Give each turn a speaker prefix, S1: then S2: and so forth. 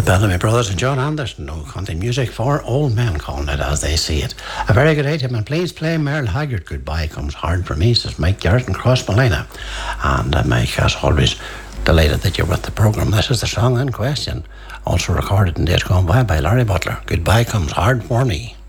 S1: The Bellamy Brothers and John Anderson, no country music for old men, calling it as they see it. A very good item, and please play Merle Haggard, Goodbye Comes Hard for Me, says Mike Garrett and Cross Malina. And Mike, as always, delighted that you're with the programme. This is the song in question, also recorded in days gone by Larry Butler. Goodbye Comes Hard for Me.